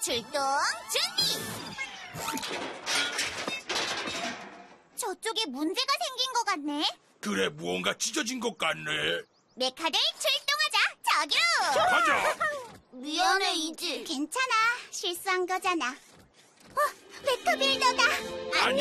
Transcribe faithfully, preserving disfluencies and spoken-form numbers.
출동 준비! 저쪽에 문제가 생긴 것 같네. 그래, 무언가 찢어진 것 같네. 메카들 출동하자. 저기로! 가자! 미안해, 이즈. 괜찮아. 실수한 거잖아. 어, 메카 빌더다. 아니,